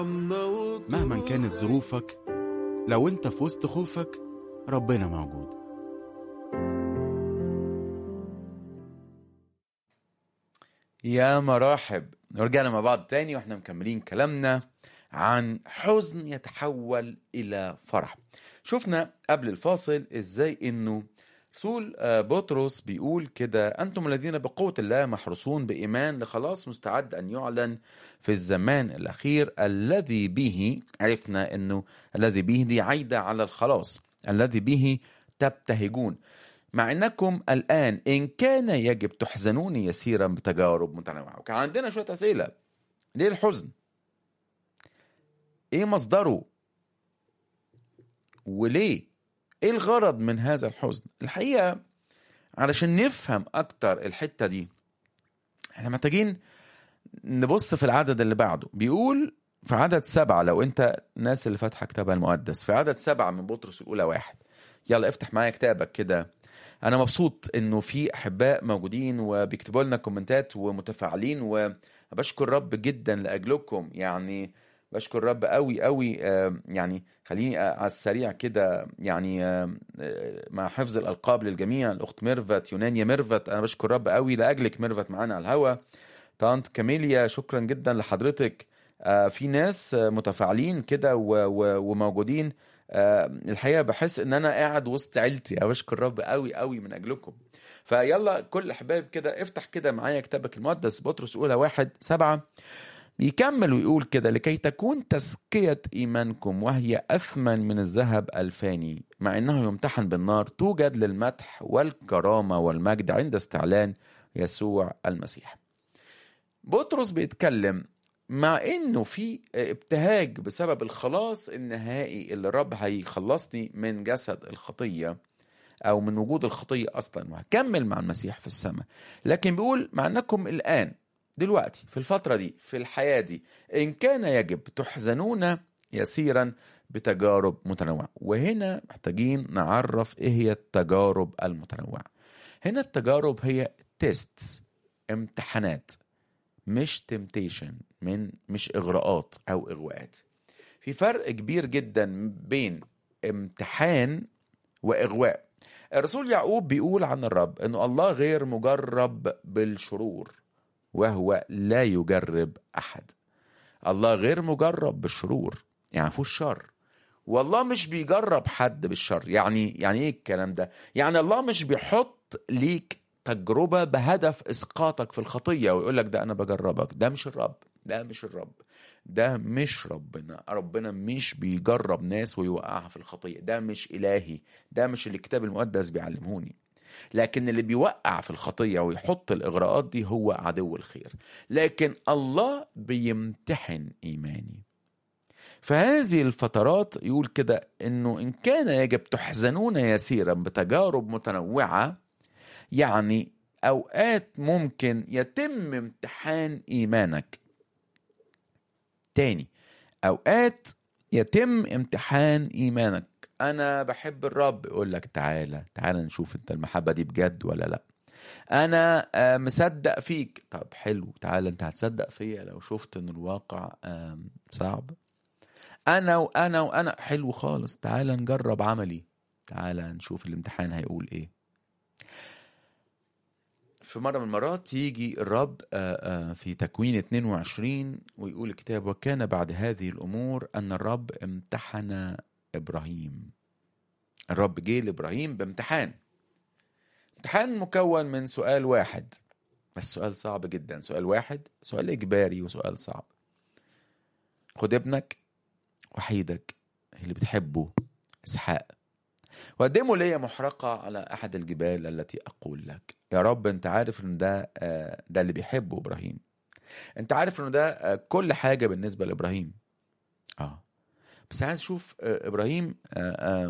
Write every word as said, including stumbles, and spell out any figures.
مهما كانت ظروفك، لو انت في وسط خوفك ربنا موجود. يا مراحب، رجعنا مع بعض تاني واحنا مكملين كلامنا عن حزن يتحول إلى فرح. شفنا قبل الفاصل ازاي انه رسول آه، بطرس بيقول كده: أنتم الذين بقوة الله محروسون بإيمان لخلاص مستعد أن يعلن في الزمان الأخير، الذي به عرفنا أنه الذي به دي عايدة على الخلاص، الذي به تبتهجون، مع أنكم الآن إن كان يجب تحزنون يسيرا بتجارب متنوعة. وكان عندنا شوية أسئلة. ليه الحزن؟ إيه مصدره؟ وليه؟ إيه الغرض من هذا الحزن؟ الحقيقة علشان نفهم أكتر الحتة دي احنا محتاجين نبص في العدد اللي بعده. بيقول في عدد سبعة، لو انت الناس اللي فاتحة كتابها المقدس، في عدد سبعة من بطرس الأولى واحد. يلا افتح معايا كتابك كده. أنا مبسوط إنه في أحباء موجودين وبيكتبوا لنا كومنتات ومتفاعلين، وبشكر رب جدا لأجلكم. يعني بشكر رب قوي قوي. آه، يعني خليني آه، على السريع كده، يعني آه، آه، مع حفظ الألقاب للجميع. الأخت ميرفت، يونانيا ميرفت، أنا بشكر رب قوي لأجلك ميرفت معانا على الهوا. طنط كاميليا، شكرا جدا لحضرتك. آه، في ناس آه، متفاعلين كده و- و- وموجودين. آه، الحقيقة بحس ان انا قاعد وسط عيلتي. انا بشكر رب قوي قوي من اجلكم. فيلا كل احباب كده افتح كده معايا كتابك المقدس، بطرس اولى واحد سبعة. بيكمل ويقول كده: لكي تكون تزكية ايمانكم وهي اثمن من الذهب الفاني، مع انه يمتحن بالنار، توجد للمدح والكرامة والمجد عند استعلان يسوع المسيح. بطرس بيتكلم مع انه في ابتهاج بسبب الخلاص النهائي اللي الرب هيخلصني من جسد الخطية او من وجود الخطية اصلا، وهكمل مع المسيح في السماء. لكن بيقول مع انكم الان دلوقتي في الفترة دي في الحياة دي ان كان يجب تحزنون يسيرا بتجارب متنوعة. وهنا محتاجين نعرف ايه هي التجارب المتنوعة. هنا التجارب هي تيستس، امتحانات، مش تمتيشن، من مش إغراءات أو إغواءات. في فرق كبير جدا بين امتحان وإغواء. الرسول يعقوب بيقول عن الرب أنه الله غير مجرب بالشرور وهو لا يجرب أحد. الله غير مجرب بالشرور، يعني مفيهوش شر، والله مش بيجرب حد بالشر. يعني يعني ايه الكلام ده؟ يعني الله مش بيحط ليك تجربة بهدف اسقاطك في الخطية ويقول لك ده انا بجربك. ده مش الرب، ده مش الرب، ده مش ربنا. ربنا مش بيجرب ناس ويوقعها في الخطية. ده مش إلهي، ده مش اللي الكتاب المقدس بيعلمهوني. لكن اللي بيوقع في الخطية ويحط الإغراءات دي هو عدو الخير. لكن الله بيمتحن إيماني. فهذه الفترات يقول كده انه ان كان يجب تحزنون يسيرا بتجارب متنوعة، يعني اوقات ممكن يتم امتحان ايمانك. تاني، اوقات يتم امتحان ايمانك. انا بحب الرب، يقول لك تعالى تعالى نشوف انت المحبة دي بجد ولا لا. انا آه، مصدق فيك. طب حلو، تعالى انت هتصدق فيا لو شفت ان الواقع آم، صعب. انا وانا وانا حلو خالص، تعالى نجرب عملي، تعالى نشوف الامتحان هيقول ايه. في مرة من المرات يجي الرب آه، آه، في تكوين اتنين وعشرين ويقول الكتاب: وكان بعد هذه الأمور أن الرب امتحن إبراهيم. الرب جه لإبراهيم بامتحان، امتحان مكون من سؤال واحد بس. سؤال صعب جدا، سؤال واحد، سؤال إجباري وسؤال صعب. خد ابنك وحيدك اللي بتحبه إسحاق وقدمه لي محرقة على أحد الجبال التي أقول لك. يا رب أنت عارف أن ده آه، ده اللي بيحبه إبراهيم. أنت عارف أن ده آه، كل حاجة بالنسبة لإبراهيم. آه بس عايز أشوف آه، إبراهيم آه، آه،